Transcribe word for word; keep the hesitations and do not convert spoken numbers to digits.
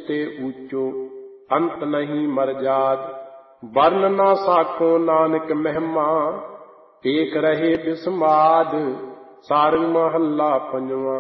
ਤੇ ਊਚੋ, ਅੰਤ ਨਹੀਂ ਮਰਜਾਦ। ਵਰਨ ਨਾ ਸਾਖੋ ਨਾਨਕ ਮਹਿਮਾ, ਏਕ ਰਹੇ ਬਿਸਮਾਦ। ਸਾਰੰਗ ਮਹੱਲਾ ਪੰਜਵਾਂ।